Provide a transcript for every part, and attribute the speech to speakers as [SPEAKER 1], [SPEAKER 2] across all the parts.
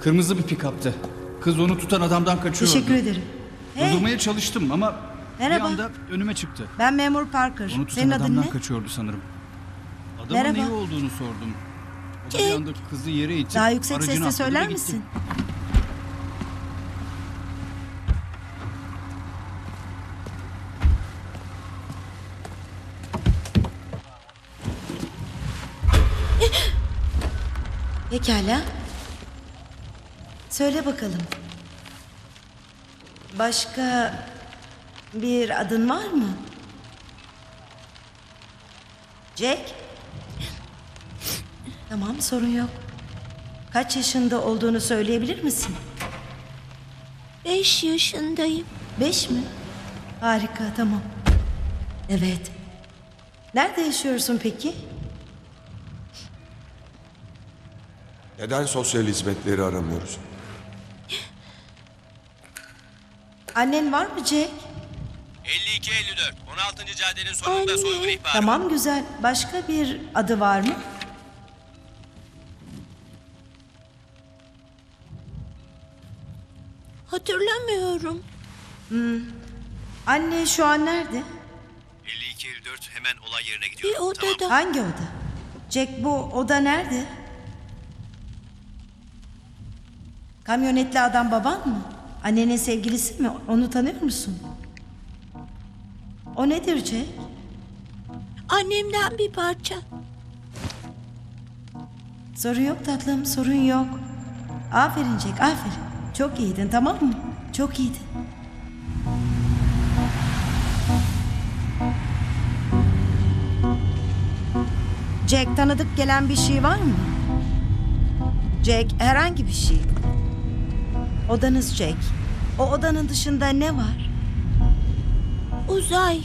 [SPEAKER 1] Kırmızı bir pikaptı. Kız onu tutan adamdan kaçıyordu.
[SPEAKER 2] Teşekkür ederim. Hey,
[SPEAKER 1] Durdurmaya çalıştım ama
[SPEAKER 2] Merhaba.
[SPEAKER 1] bir anda önüme çıktı.
[SPEAKER 2] ben memur Parker.
[SPEAKER 1] Onu tutan
[SPEAKER 2] Senin adın
[SPEAKER 1] adamdan
[SPEAKER 2] ne?
[SPEAKER 1] kaçıyordu sanırım. Adamın
[SPEAKER 2] Merhaba.
[SPEAKER 1] iyi olduğunu sordum. O da bir anda kızı yere itip
[SPEAKER 2] Daha yüksek
[SPEAKER 1] aracına
[SPEAKER 2] sesle
[SPEAKER 1] atladı ve
[SPEAKER 2] söyler
[SPEAKER 1] gitti.
[SPEAKER 2] misin? Pekala. Söyle bakalım. Başka bir adın var mı? Jack? Tamam, sorun yok. Kaç yaşında olduğunu söyleyebilir misin?
[SPEAKER 3] 5 yaşındayım.
[SPEAKER 2] 5 mi? Harika, tamam. Evet. Nerede yaşıyorsun peki?
[SPEAKER 4] Neden sosyal hizmetleri aramıyoruz?
[SPEAKER 2] Annen var mı Jack?
[SPEAKER 5] 52-54. 16. caddenin sonunda
[SPEAKER 3] Anne.
[SPEAKER 5] soygun ihbarı.
[SPEAKER 2] Tamam, güzel. Başka bir adı var mı?
[SPEAKER 3] Hatırlamıyorum.
[SPEAKER 2] Anne şu an nerede?
[SPEAKER 5] 52-54 hemen olay yerine
[SPEAKER 3] Bir
[SPEAKER 5] gidiyorum.
[SPEAKER 3] odada.
[SPEAKER 2] Hangi oda? Jack, bu oda nerede? Kamyonetli adam baban mı? Annenin sevgilisi mi? Onu tanıyor musun? O nedir Jack?
[SPEAKER 3] Annemden bir parça.
[SPEAKER 2] Sorun yok tatlım, sorun yok. Aferin Jack, aferin. Çok iyiydin, tamam mı? Çok iyiydin. Jack, tanıdık gelen bir şey var mı? Jack, herhangi bir şey. Odanız Jack. O odanın dışında ne var?
[SPEAKER 3] Uzay.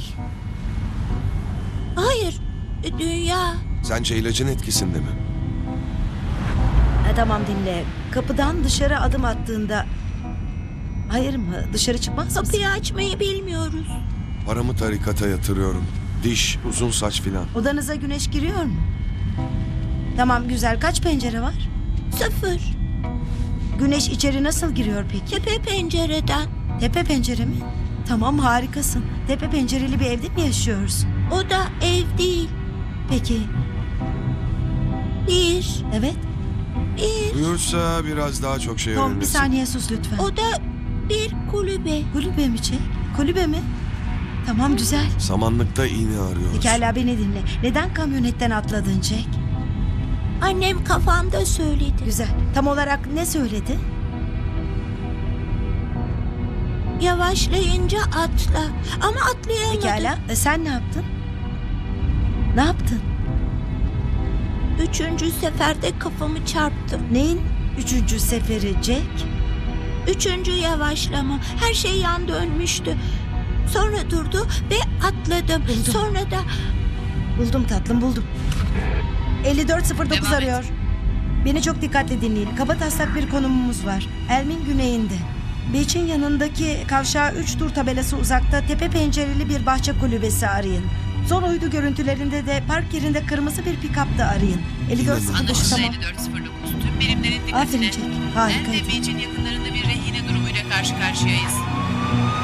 [SPEAKER 3] Hayır. Dünya.
[SPEAKER 4] Sence ilacın etkisinde mi?
[SPEAKER 2] Tamam, dinle. Kapıdan dışarı adım attığında... Hayır mı? Dışarı çıkmaz mısın?
[SPEAKER 3] Kapıyı açmayı bilmiyoruz.
[SPEAKER 4] Paramı tarikata yatırıyorum. Diş, uzun saç filan.
[SPEAKER 2] Odanıza güneş giriyor mu? Tamam, güzel. Kaç pencere var?
[SPEAKER 3] 0.
[SPEAKER 2] Güneş içeri nasıl giriyor peki?
[SPEAKER 3] Tepe pencereden.
[SPEAKER 2] Tepe pencere mi? Tamam, harikasın. Tepe pencereli bir evde mi yaşıyorsun?
[SPEAKER 3] O da ev değil.
[SPEAKER 2] Peki,
[SPEAKER 3] Bir.
[SPEAKER 2] evet.
[SPEAKER 4] Duyursa biraz daha çok şey
[SPEAKER 2] Tom, bir
[SPEAKER 4] öğrenirsin.
[SPEAKER 2] saniye sus lütfen.
[SPEAKER 3] O da bir kulübe.
[SPEAKER 2] Kulübe mi Jack? Kulübe mi? Tamam, güzel.
[SPEAKER 4] Samanlıkta iğne arıyoruz.
[SPEAKER 2] Pekala, beni dinle. Neden kamyonetten atladın Jack?
[SPEAKER 3] Annem kafamda söyledi.
[SPEAKER 2] Güzel. Tam olarak ne söyledi?
[SPEAKER 3] Yavaşlayınca atla. Ama atlayamadım.
[SPEAKER 2] Pekala, sen ne yaptın? Ne yaptın?
[SPEAKER 3] 3. seferde kafamı çarptım.
[SPEAKER 2] Neyin 3. seferi Jack?
[SPEAKER 3] 3. yavaşlama. Her şey yan dönmüştü. Sonra durdu ve atladım.
[SPEAKER 2] Buldum.
[SPEAKER 3] Sonra da
[SPEAKER 2] Buldum tatlım, buldum. 5409 arıyor. Beni çok dikkatli dinleyin. Kabataslak bir konumumuz var. Elm'in güneyinde. Beach'in yanındaki kavşağa 3 tur tabelası uzakta tepe pencereli bir bahçe kulübesi arayın. Son uydu görüntülerinde de park yerinde kırmızı bir pikapta arayın. 5409
[SPEAKER 6] Anlaşıldı
[SPEAKER 2] tamam.
[SPEAKER 6] 5409. Tüm birimlerin
[SPEAKER 2] Aferin
[SPEAKER 6] dikkatine.
[SPEAKER 2] Jack, harikaydın.
[SPEAKER 6] El ve Beach'in yakınlarında bir rehine durumuyla karşı karşıyayız.